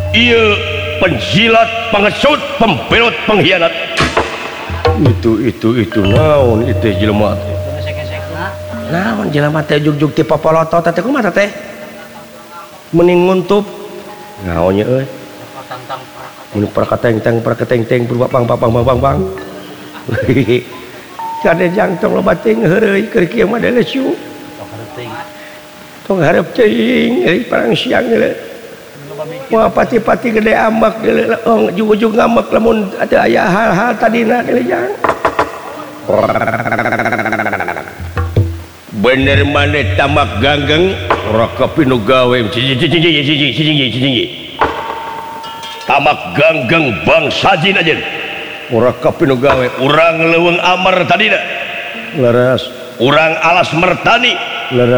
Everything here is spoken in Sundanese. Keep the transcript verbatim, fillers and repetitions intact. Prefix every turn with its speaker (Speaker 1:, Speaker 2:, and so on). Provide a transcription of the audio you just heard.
Speaker 1: Iya penjilat, pengesut, pembelot, pengkhianat. Itu itu itu naon itu jelema teh. Naon jelema teh jug-jug ti popolotot teh kumaha teh? Mending nguntup. Naonnya euy? Mun prakateng-teng prakateng-teng pang pang pang pang pang. Kade jangtong loba teuing heureuy keur kieu mah da lesu. Tong hareup teuing euy parang siang geuleuh. Wah pati-pati gede amak geuleuh ujug-ujug ngamek lamun ada aya hal-hal tadina geuleuh jang. Bener maneh tamak ganggeng raka pinu gawe tamak ganggeng bang sajin aja raka pinu gawe urang leuweung amar tadina leres urang alas mertani leres